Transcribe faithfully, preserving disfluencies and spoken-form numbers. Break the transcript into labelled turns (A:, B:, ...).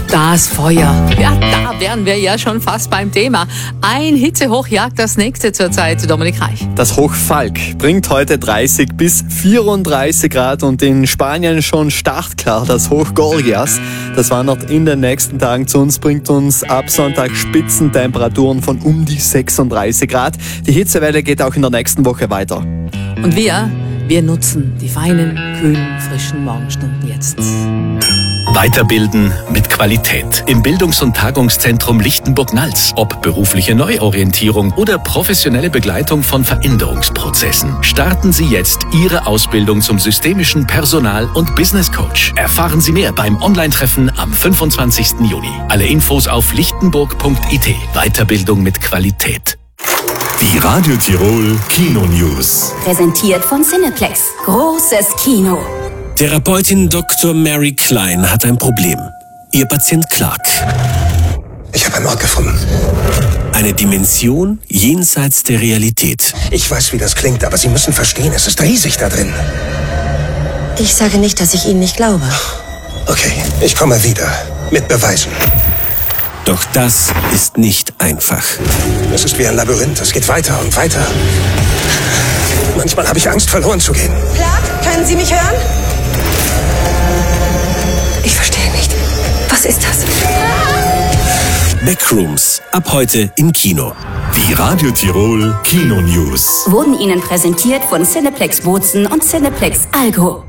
A: Das Feuer. Ja, da wären wir ja schon fast beim Thema. Ein Hitzehoch jagt das nächste zurzeit, Dominik Reich.
B: Das Hoch Falk bringt heute dreißig bis vierunddreißig Grad und in Spanien schon startklar das Hoch Gorgias. Das wandert in den nächsten Tagen zu uns, bringt uns ab Sonntag Spitzentemperaturen von um die sechsunddreißig Grad. Die Hitzewelle geht auch in der nächsten Woche weiter.
A: Und wir, wir nutzen die feinen, kühlen, frischen Morgenstunden jetzt.
C: Weiterbilden mit Qualität. Im Bildungs- und Tagungszentrum Lichtenburg-Nals. Ob berufliche Neuorientierung oder professionelle Begleitung von Veränderungsprozessen. Starten Sie jetzt Ihre Ausbildung zum systemischen Personal- und Business Coach. Erfahren Sie mehr beim Online-Treffen am fünfundzwanzigsten Juni. Alle Infos auf lichtenburg punkt I T. Weiterbildung mit Qualität.
D: Die Radio Tirol Kino News.
E: Präsentiert von Cineplex. Großes Kino.
F: Therapeutin Doktor Mary Klein hat ein Problem. Ihr Patient Clark.
G: Ich habe einen Ort gefunden.
F: Eine Dimension jenseits der Realität.
G: Ich weiß, wie das klingt, aber Sie müssen verstehen, es ist riesig da drin.
H: Ich sage nicht, dass ich Ihnen nicht glaube.
G: Okay, ich komme wieder. Mit Beweisen.
F: Doch das ist nicht einfach.
G: Es ist wie ein Labyrinth, es geht weiter und weiter. Manchmal habe ich Angst, verloren zu gehen.
H: Clark, können Sie mich hören? Ich verstehe nicht. Was ist das?
F: Backrooms. Ab heute im Kino.
D: Die Radio Tirol Kino News.
E: Wurden Ihnen präsentiert von Cineplex Bozen und Cineplex Algo.